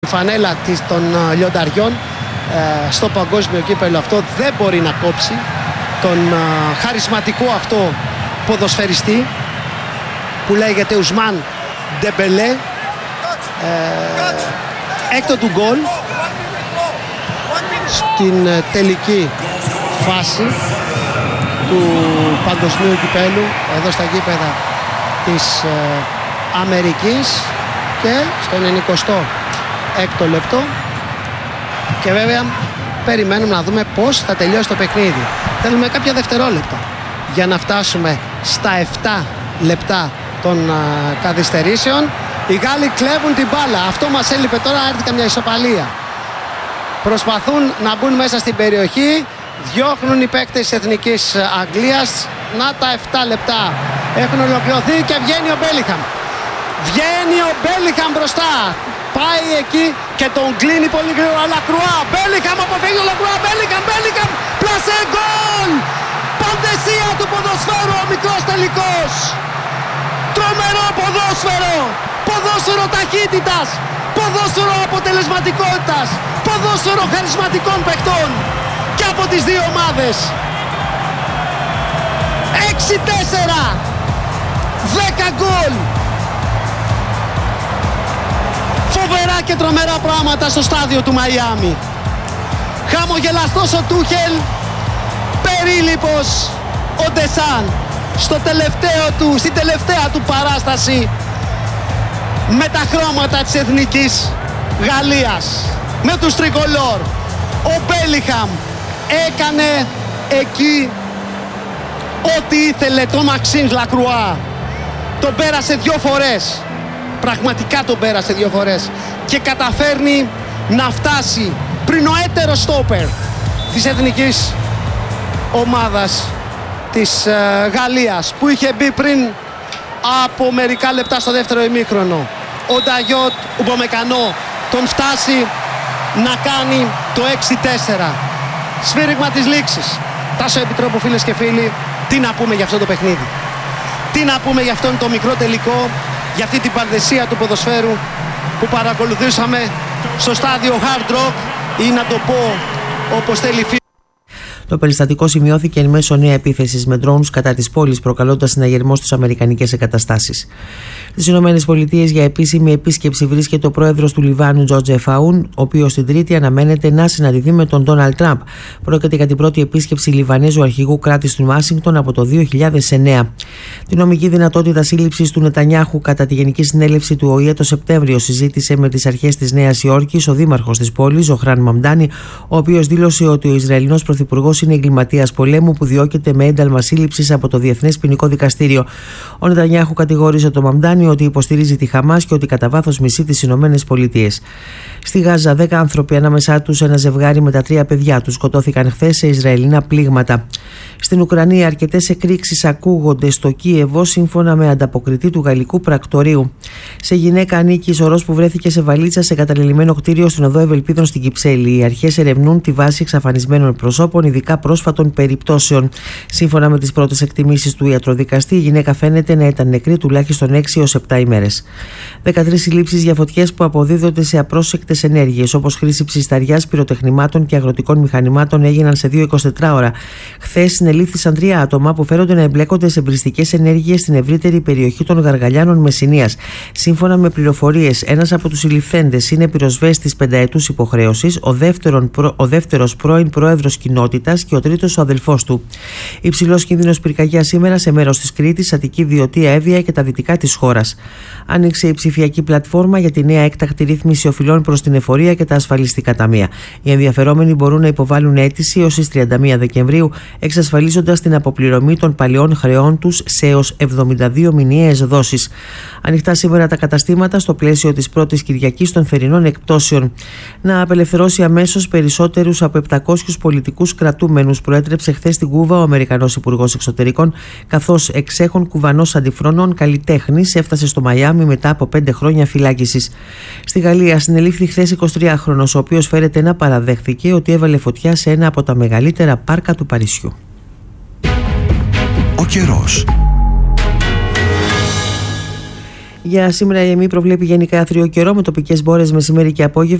Η φανέλα των λιονταριών στο παγκόσμιο κύπελλο αυτό δεν μπορεί να κόψει τον χαρισματικό αυτό ποδοσφαιριστή που λέγεται Ουσμάν Ντεμπελέ. Έκτο του γκολ στην τελική φάση του παγκοσμίου κυπέλλου εδώ στα γήπεδα της Αμερικής και στο 96ο λεπτό. Και βέβαια περιμένουμε να δούμε πώς θα τελειώσει το παιχνίδι. Θέλουμε κάποια δευτερόλεπτα για να φτάσουμε στα 7 λεπτά των καθυστερήσεων. Οι Γάλλοι κλέβουν την μπάλα. Αυτό μας έλειπε τώρα, έρθει καμιά ισοπαλία. Προσπαθούν να μπουν μέσα στην περιοχή. Διώχνουν οι παίκτες της Εθνικής Αγγλίας. Να τα 7 λεπτά έχουν ολοκληρωθεί και βγαίνει ο Μπέλιγχαμ. Βγαίνει ο Μπέλιγχαμ μπροστά. Πάει εκεί και τον κλείνει πολύ γρήγορα. Λακρουά, Μπέλιγχαμ αποφεύγει ο Λακρουά. Μπέλιγχαμ, πλασέ γκολ. Παντεσία του ποδοσφαίρου, ο μικρός τελικός. Τρομερό ποδόσφαιρο. Ποδόσφαιρο ταχύτητας. Ποδόσφαιρο αποτελεσματικότητας. Ποδόσφαιρο χαρισματικών παιχτών. Και από τις δύο ομάδες. 6-4. 10 γκολ. Φοβερά και τρομερά πράγματα στο στάδιο του Μαϊάμι. Χαμογελαστός ο Τούχελ, περίληπος ο Ντεσάν στην τελευταία του παράσταση με τα χρώματα της Εθνικής Γαλλίας, με τους τρικολόρ. Ο Μπέλιγχαμ έκανε εκεί ό,τι ήθελε το Μαξίν Λακρουά. Τον πέρασε 2 φορές. Πραγματικά τον πέρασε 2 φορές και καταφέρνει να φτάσει πριν ο έτερος στόπερ της εθνικής ομάδας της Γαλλίας που είχε μπει πριν από μερικά λεπτά στο δεύτερο ημίχρονο. Ο Νταγιότ Ουπομεκανό τον φτάσει να κάνει το 6-4. Σφύριγμα της λήξης. Τάσο Επιτρόπου, φίλες και φίλοι, τι να πούμε για αυτό το παιχνίδι. Τι να πούμε για αυτόν το μικρό τελικό, για αυτή την πανδεσία του ποδοσφαίρου που παρακολουθήσαμε στο στάδιο Hard Rock, ή να το πω όπως θέλει. Το περιστατικό σημειώθηκε εν μέσω νέα επίθεσης με drones κατά της πόλης, προκαλώντας συναγερμό στις αμερικανικές εγκαταστάσεις. Στις ΗΠΑ για επίσημη επίσκεψη βρίσκεται ο πρόεδρος του Λιβάνου, Τζορτζ Εφαούν, ο οποίος την Τρίτη αναμένεται να συναντηθεί με τον Ντόναλντ Τραμπ. Πρόκειται για την πρώτη επίσκεψη Λιβανέζου αρχηγού κράτης στην Ουάσιγκτον από το 2009. Την νομική δυνατότητα σύλληψης του Νετανιάχου κατά τη Γενική Συνέλευση του ΟΗΕ το Σεπτέμβριο συζήτησε με τις αρχές της Νέας Υόρκης ο δήμαρχος της πόλης, Ζωχράν Μαμντάνι, ο οποίος δήλωσε ότι ο Ισραηλινός πρωθυπουργός είναι εγκληματίας πολέμου που διώκεται με ένταλμα σύλληψης από το Διεθνές Ποινικό Δικαστήριο. Ο Νετανιάχου κατηγόρησε τον Μαμντάνι ότι υποστηρίζει τη Χαμάς και ότι κατά βάθος μισεί τις Ηνωμένες Πολιτείες. Στη Γάζα, 10 άνθρωποι, ανάμεσά τους ένα ζευγάρι με τα 3 παιδιά τους, σκοτώθηκαν χθες σε Ισραηλινά πλήγματα. Στην Ουκρανία, αρκετές εκρήξεις ακούγονται στο Κίεβο, σύμφωνα με ανταποκριτή του γαλλικού πρακτορείου. Σε γυναίκα ανήκει η σωρός που βρέθηκε σε βαλίτσα σε καταλημμένο κτίριο στην οδό Ευελπίδων στην Κυψέλη. Οι αρχές ερευνούν τη βάση εξαφανισμένων προσώπων, ειδικά πρόσφατων περιπτώσεων. Σύμφωνα με τις πρώτες εκτιμήσεις του ιατροδικαστή, η γυναίκα φαίνεται να ήταν νεκρή τουλάχιστον 6 έως 7 ημέρες. 13 συλλήψεις για φωτιές που αποδίδονται σε απρόσεκτες ενέργειες, όπως χρήση ψισταριάς, πυροτεχνημάτων και αγροτικών μηχανημάτων, έγιναν σε 2 24ωρα. Χθες συνελήφθησαν 3 άτομα που φέρονται να εμπλέκονται σε εμπριστικές ενέργειες στην ευρύτερη περιοχή των Γαργαλιάνων Μεσσηνίας. Σύμφωνα με πληροφορίες, ένας από τους συλληφθέντες είναι πυροσβέστης 5ετούς υποχρέωσης, ο δεύτερος πρώην πρόεδρος κοινότητας και ο τρίτος ο αδελφός του. Υψηλός κίνδυνος πυρκαγιάς σήμερα σε μέρος της Κρήτης, Αττική, Βιωτία, Εύβοια και τα δυτικά της χώρας. Άνοιξε η ψηφιακή πλατφόρμα για τη νέα έκτακτη ρύθμιση οφειλών προς την εφορία και τα ασφαλιστικά ταμεία. Οι ενδιαφερόμενοι μπορούν να υποβάλουν αίτηση έως τις 31 Δεκεμβρίου, εξασφαλίζοντας την αποπληρωμή των παλαιών χρεών τους σε έως 72 μηνιαίες δόσεις. Ανοιχτά σήμερα τα καταστήματα στο πλαίσιο της πρώτης Κυριακής των θερινών εκπτώσεων. Να απελευθερώσει αμέσως περισσότερους από 700 πολιτικούς κρατούμενους, προέτρεψε χθες στην Κούβα ο Αμερικανός Υπουργός Εξωτερικών, καθώς εξέχων Κουβανός αντιφρόνων καλλιτέχνης έφτασε στο Μαϊάμι μετά από 5 χρόνια φυλάκισης. Στη Γαλλία συνελήφθη χθες 23χρονος, ο οποίος φέρεται να παραδέχθηκε ότι έβαλε φωτιά σε ένα από τα μεγαλύτερα πάρκα του Παρισιού. Ο καιρός. Για σήμερα η ΕΜΗ προβλέπει γενικά άθριο καιρό με τοπικές μπόρες μεσημέρι και απόγευμα.